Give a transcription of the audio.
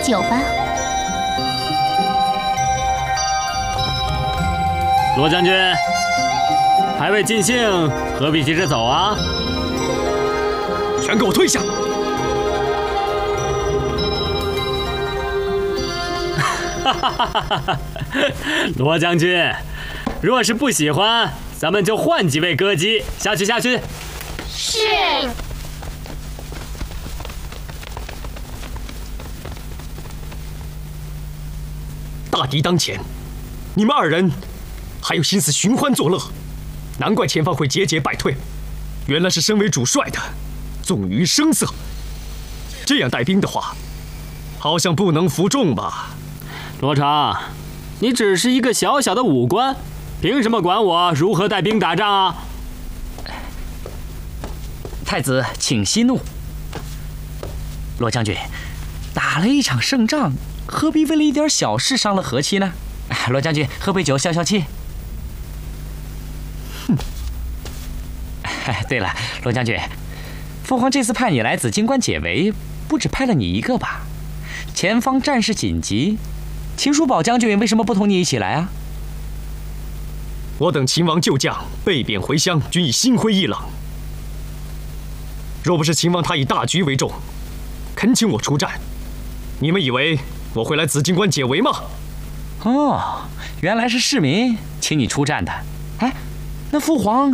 酒吧。 罗将军，还未尽兴，何必急着走啊？ 全给我退下！ 罗将军，若是不喜欢，咱们就换几位歌姬下去。 是。 大敌当前，你们二人还有心思寻欢作乐，难怪前方会节节败退。原来是身为主帅的纵于声色，这样带兵的话，好像不能服众吧？ 罗成，你只是一个小小的武官，凭什么管我如何带兵打仗啊？ 太子，请息怒。罗将军，打了一场胜仗，何必为了一点小事伤了和气呢？罗将军，喝杯酒消消气。哼。对了，罗将军，父皇这次派你来紫荆关解围，不只派了你一个吧？前方战事紧急，秦叔宝将军为什么不同你一起来啊？ 我等秦王旧将被贬回乡，均已心灰意冷。若不是秦王他以大局为重，恳请我出战，你们以为我会来紫荆关解围吗？ 哦，原来是市民请你出战的。哎，那父皇